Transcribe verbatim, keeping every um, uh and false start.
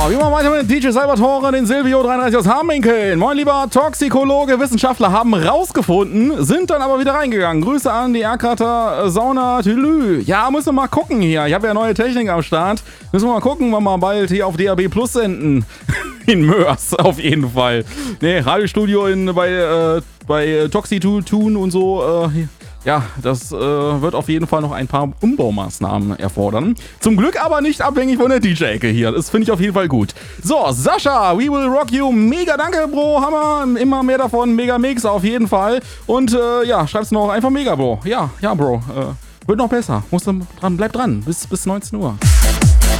Wir machen weiter mit D J Salvatore, den Silvio dreiunddreißig aus Hamminkeln. Moin, lieber Toxikologe, Wissenschaftler haben rausgefunden, sind dann aber wieder reingegangen. Grüße an die Erkrater Sauna Tülü. Ja, müssen wir mal gucken hier. Ich habe ja neue Technik am Start. Müssen wir mal gucken, wann wir bald hier auf D A B Plus senden. In Mörs, auf jeden Fall. Nee, Radiostudio in, bei, äh, bei Toxi-Tun und so, äh, ja, das äh, wird auf jeden Fall noch ein paar Umbaumaßnahmen erfordern. Zum Glück aber nicht abhängig von der D J-Ecke hier. Das finde ich auf jeden Fall gut. So, Sascha, we will rock you. Mega danke, Bro. Hammer. Immer mehr davon. Mega Mix auf jeden Fall. Und äh, ja, schreib's noch einfach mega, Bro. Ja, ja, Bro. Äh, wird noch besser. Muss dran, bleib dran. Bis, bis neunzehn Uhr.